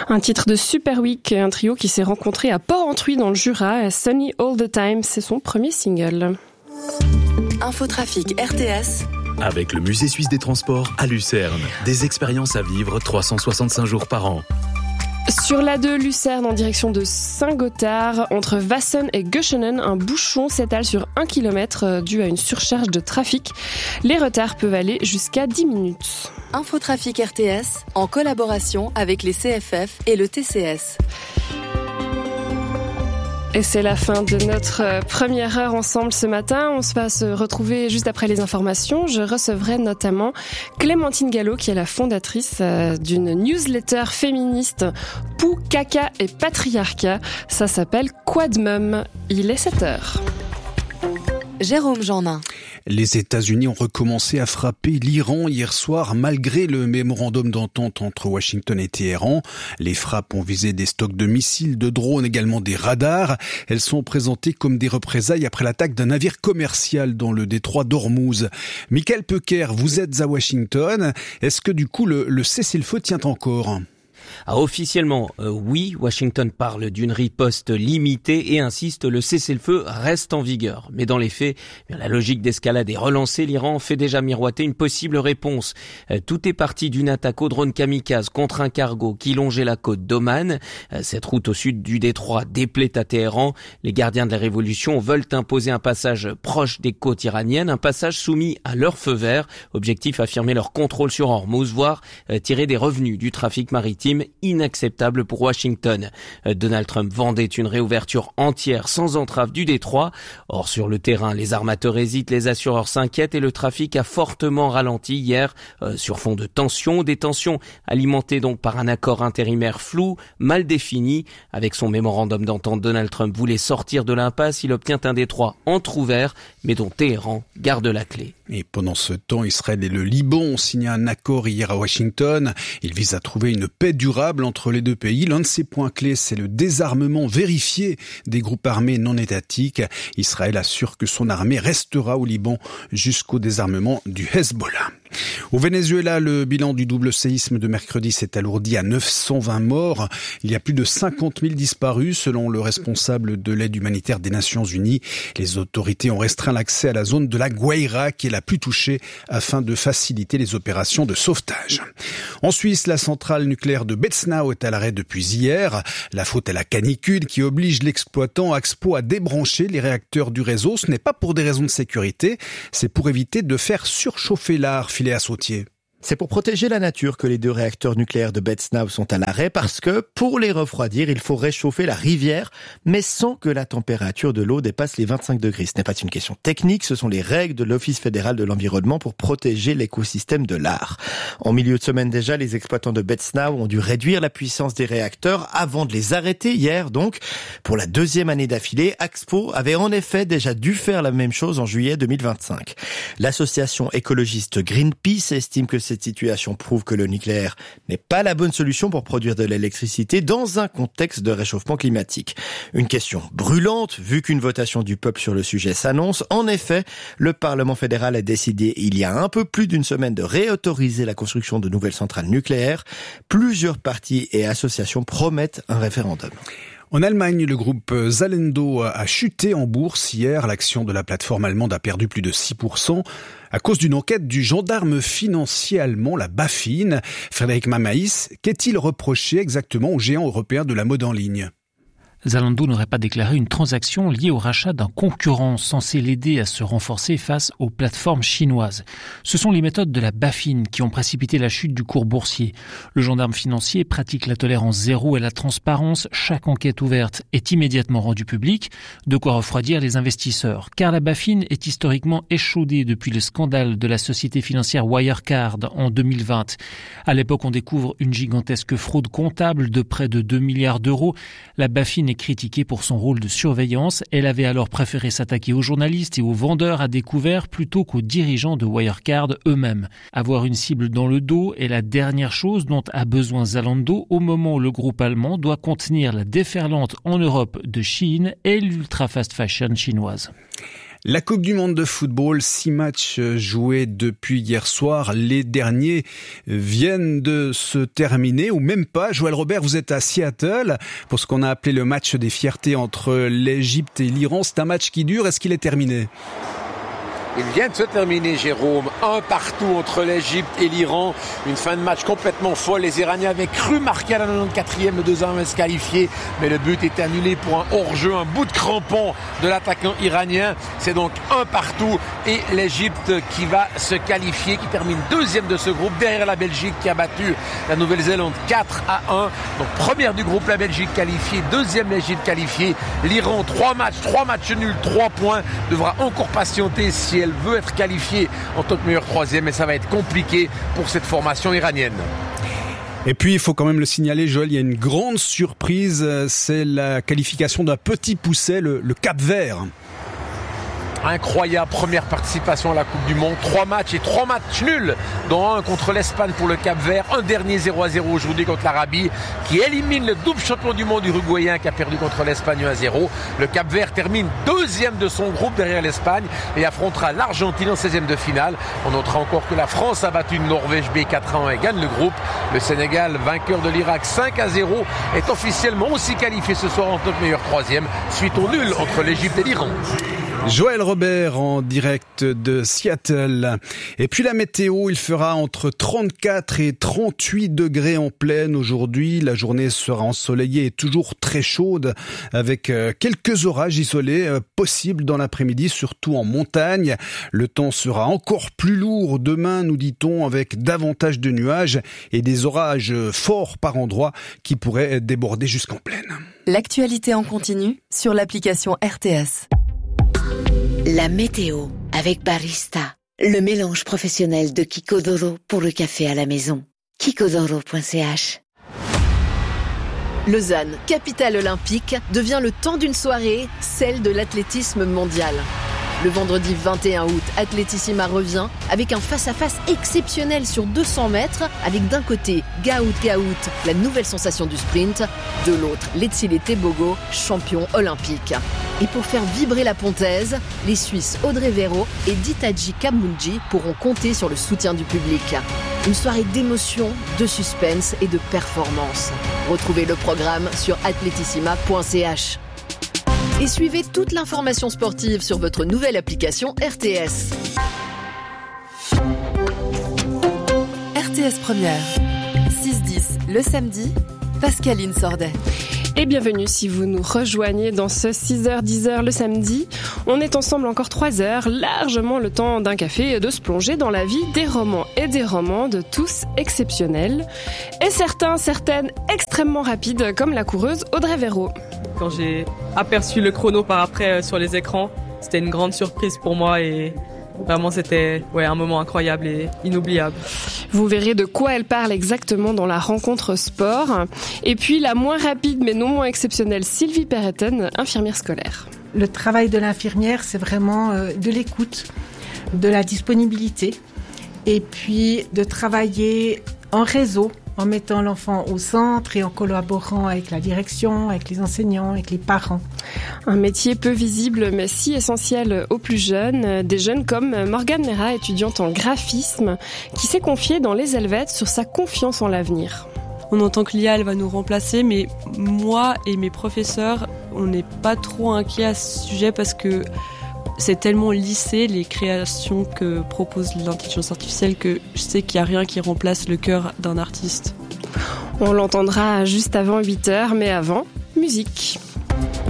Un titre de Super Week, un trio qui s'est rencontré à Port-Entruy dans le Jura. Sunny All the Time, c'est son premier single. Infotrafic RTS. Avec le Musée suisse des transports à Lucerne. Des expériences à vivre 365 jours par an. Sur l'A2 Lucerne en direction de Saint-Gothard, entre Wassen et Göschenen, un bouchon s'étale sur 1 km dû à une surcharge de trafic. Les retards peuvent aller jusqu'à 10 minutes. Infotrafic RTS, en collaboration avec les CFF et le TCS. Et c'est la fin de notre première heure ensemble ce matin. On va se retrouver juste après les informations. Je recevrai notamment Clémentine Gallo, qui est la fondatrice d'une newsletter féministe Pou, Caca et Patriarcat. Ça s'appelle Quadmum. Il est 7h. Jérôme Jeannin. Les États-Unis ont recommencé à frapper l'Iran hier soir malgré le mémorandum d'entente entre Washington et Téhéran. Les frappes ont visé des stocks de missiles, de drones, également des radars. Elles sont présentées comme des représailles après l'attaque d'un navire commercial dans le détroit d'Ormuz. Michael Pecker, vous êtes à Washington. Est-ce que du coup le cessez-le-feu tient encore ? Officiellement, oui, Washington parle d'une riposte limitée et insiste, le cessez-le-feu reste en vigueur. Mais dans les faits, la logique d'escalade est relancée. L'Iran fait déjà miroiter une possible réponse. Tout est parti d'une attaque au drone kamikaze contre un cargo qui longeait la côte d'Oman. Cette route au sud du détroit déplaît à Téhéran. Les gardiens de la révolution veulent imposer un passage proche des côtes iraniennes, un passage soumis à leur feu vert. Objectif, affirmer leur contrôle sur Hormuz, voire tirer des revenus du trafic maritime, inacceptable pour Washington. Donald Trump vendait une réouverture entière sans entrave du détroit. Or, sur le terrain, les armateurs hésitent, les assureurs s'inquiètent et le trafic a fortement ralenti hier sur fond de tensions. Des tensions alimentées donc par un accord intérimaire flou, mal défini. Avec son mémorandum d'entente, Donald Trump voulait sortir de l'impasse. Il obtient un détroit entrouvert, mais dont Téhéran garde la clé. Et pendant ce temps, Israël et le Liban ont signé un accord hier à Washington. Il vise à trouver une paix durable entre les deux pays. L'un de ces points clés, c'est le désarmement vérifié des groupes armés non étatiques. Israël assure que son armée restera au Liban jusqu'au désarmement du Hezbollah. Au Venezuela, le bilan du double séisme de mercredi s'est alourdi à 920 morts. Il y a plus de 50 000 disparus selon le responsable de l'aide humanitaire des Nations Unies. Les autorités ont restreint l'accès à la zone de la Guaira qui est la plus touchée afin de faciliter les opérations de sauvetage. En Suisse, la centrale nucléaire de Betznau est à l'arrêt depuis hier. La faute est la canicule qui oblige l'exploitant Axpo à débrancher les réacteurs du réseau. Ce n'est pas pour des raisons de sécurité, c'est pour éviter de faire surchauffer l'art. Filet à Sautier. C'est pour protéger la nature que les 2 réacteurs nucléaires de Betznau sont à l'arrêt parce que, pour les refroidir, il faut réchauffer la rivière, mais sans que la température de l'eau dépasse les 25 degrés. Ce n'est pas une question technique, ce sont les règles de l'Office fédéral de l'environnement pour protéger l'écosystème de l'Aar. En milieu de semaine déjà, les exploitants de Betznau ont dû réduire la puissance des réacteurs avant de les arrêter hier. Donc, pour la 2e année d'affilée, Axpo avait en effet déjà dû faire la même chose en juillet 2025. L'association écologiste Greenpeace estime que cette situation prouve que le nucléaire n'est pas la bonne solution pour produire de l'électricité dans un contexte de réchauffement climatique. Une question brûlante, vu qu'une votation du peuple sur le sujet s'annonce. En effet, le Parlement fédéral a décidé il y a un peu plus d'une semaine de réautoriser la construction de nouvelles centrales nucléaires. Plusieurs partis et associations promettent un référendum. En Allemagne, le groupe Zalando a chuté en bourse hier. L'action de la plateforme allemande a perdu plus de 6% à cause d'une enquête du gendarme financier allemand, la BaFin. Frédéric Mamaïs, qu'est-il reproché exactement aux géants européens de la mode en ligne ? Zalando n'aurait pas déclaré une transaction liée au rachat d'un concurrent censé l'aider à se renforcer face aux plateformes chinoises. Ce sont les méthodes de la BaFin qui ont précipité la chute du cours boursier. Le gendarme financier pratique la tolérance zéro et la transparence. Chaque enquête ouverte est immédiatement rendue publique, de quoi refroidir les investisseurs. Car la BaFin est historiquement échaudée depuis le scandale de la société financière Wirecard en 2020. À l'époque, on découvre une gigantesque fraude comptable de près de 2 milliards d'euros. La BaFin est critiquée pour son rôle de surveillance. Elle avait alors préféré s'attaquer aux journalistes et aux vendeurs à découvert plutôt qu'aux dirigeants de Wirecard eux-mêmes. Avoir une cible dans le dos est la dernière chose dont a besoin Zalando au moment où le groupe allemand doit contenir la déferlante en Europe de Shein et l'ultra fast fashion chinoise. La Coupe du Monde de football, 6 matchs joués depuis hier soir. Les derniers viennent de se terminer, ou même pas. Joël Robert, vous êtes à Seattle pour ce qu'on a appelé le match des fiertés entre l'Égypte et l'Iran. C'est un match qui dure. Est-ce qu'il est terminé ? Il vient de se terminer, Jérôme. 1 partout entre l'Égypte et l'Iran. Une fin de match complètement folle. Les Iraniens avaient cru marquer à la 94e, le 2-1 va se qualifier. Mais le but est annulé pour un hors-jeu, un bout de crampon de l'attaquant iranien. C'est donc 1 partout. Et l'Égypte qui va se qualifier, qui termine 2e de ce groupe, derrière la Belgique qui a battu la Nouvelle-Zélande 4-1. Donc première du groupe, la Belgique qualifiée. 2e, l'Égypte qualifiée. L'Iran, 3 matchs nuls, 3 points. Devra encore patienter si elle veut être qualifiée en tant que meilleure 3e, mais ça va être compliqué pour cette formation iranienne. Et puis, il faut quand même le signaler, Joël, il y a une grande surprise, c'est la qualification d'un petit pousset, le Cap-Vert. Incroyable première participation à la Coupe du Monde. 3 matchs et 3 matchs nuls, dont un contre l'Espagne pour le Cap-Vert. Un dernier 0-0 aujourd'hui contre l'Arabie, qui élimine le double champion du monde uruguayen qui a perdu contre l'Espagne 1-0. Le Cap-Vert termine 2e de son groupe derrière l'Espagne et affrontera l'Argentine en 16e de finale. On notera encore que la France a battu une Norvège B 4-1 et gagne le groupe. Le Sénégal, vainqueur de l'Irak 5-0, est officiellement aussi qualifié ce soir en tant que meilleur 3e, suite au nul entre l'Égypte et l'Iran. Joël Robert en direct de Seattle. Et puis la météo, il fera entre 34 et 38 degrés en pleine aujourd'hui. La journée sera ensoleillée et toujours très chaude avec quelques orages isolés possibles dans l'après-midi, surtout en montagne. Le temps sera encore plus lourd demain, nous dit-on, avec davantage de nuages et des orages forts par endroits qui pourraient déborder jusqu'en plaine. L'actualité en continu sur l'application RTS. La météo avec Barista, le mélange professionnel de Kikodoro pour le café à la maison. Kikodoro.ch. Lausanne, capitale olympique, devient le temps d'une soirée, celle de l'athlétisme mondial. Le vendredi 21 août, Atletissima revient avec un face-à-face exceptionnel sur 200 mètres, avec d'un côté Gaout, la nouvelle sensation du sprint, de l'autre Letsile Tebogo, champion olympique. Et pour faire vibrer la pontaise, les Suisses Audrey Véro et Ditaji Kamunji pourront compter sur le soutien du public. Une soirée d'émotion, de suspense et de performance. Retrouvez le programme sur atletissima.ch. Et suivez toute l'information sportive sur votre nouvelle application RTS. RTS Première, 6-10 le samedi, Pascaline Sordet. Et bienvenue si vous nous rejoignez dans ce 6h-10h le samedi. On est ensemble encore 3 heures, largement le temps d'un café et de se plonger dans la vie des romans et des romandes, tous exceptionnels. Et certaines extrêmement rapides, comme la coureuse Audrey Véro. Quand j'ai aperçu le chrono par après sur les écrans, c'était une grande surprise pour moi et vraiment c'était un moment incroyable et inoubliable. Vous verrez de quoi elle parle exactement dans la rencontre sport. Et puis la moins rapide mais non moins exceptionnelle Sylvie Perretten, infirmière scolaire. Le travail de l'infirmière, c'est vraiment de l'écoute, de la disponibilité et puis de travailler en réseau, en mettant l'enfant au centre et en collaborant avec la direction, avec les enseignants, avec les parents. Un métier peu visible mais si essentiel aux plus jeunes, des jeunes comme Morgane Mera, étudiante en graphisme, qui s'est confiée dans Les Helvètes sur sa confiance en l'avenir. On entend que l'IA elle va nous remplacer, mais moi et mes professeurs, on n'est pas trop inquiets à ce sujet parce que c'est tellement lissé les créations que propose l'intelligence artificielle que je sais qu'il n'y a rien qui remplace le cœur d'un artiste. On l'entendra juste avant 8h, mais avant, musique.